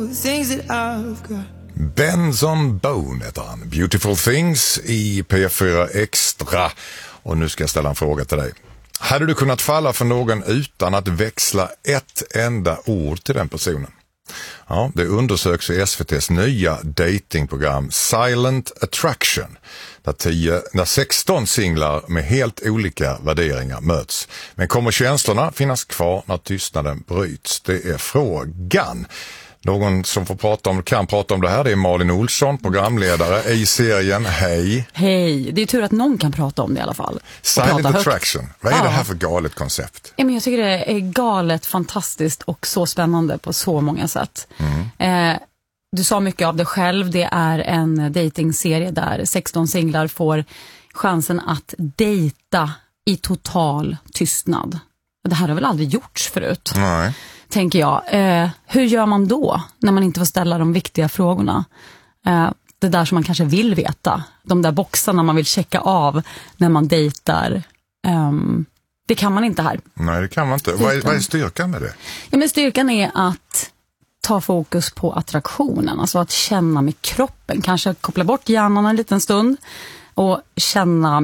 Benson Boone heter han. Beautiful Things i P4 Extra. Och nu ska jag ställa en fråga till dig. Hade du kunnat falla för någon utan att växla ett enda ord till den personen? Ja, det undersöks i SVT:s nya datingprogram Silent Attraction. Där 16 singlar med helt olika värderingar möts. Men kommer känslorna finnas kvar när tystnaden bryts? Det är frågan. Någon som kan prata om det här, det är Malin Olsson, programledare i serien. Hej! Hej, det är tur att någon kan prata om det i alla fall. Silent Attraction, vad är det här för galet koncept? Jag tycker det är galet, fantastiskt och så spännande på så många sätt. Du sa mycket av det själv, det är en datingserie där 16 singlar får chansen att dejta i total tystnad. Det här har väl aldrig gjorts förut? Nej. Tänker jag. Hur gör man då när man inte får ställa de viktiga frågorna? Det där som man kanske vill veta. De där boxarna man vill checka av när man dejtar. Det kan man inte här. Nej, det kan man inte. Vad är styrkan med det? Ja, men styrkan är att ta fokus på attraktionen. Alltså att känna med kroppen. Kanske koppla bort hjärnan en liten stund och känna